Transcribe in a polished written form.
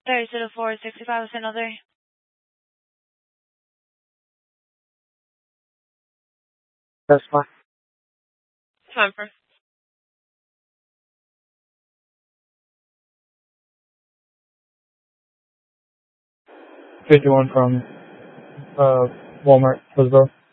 Thursday the 4th, 65 another. That's fine. Time for. 51 from Walmart, Hillsborough.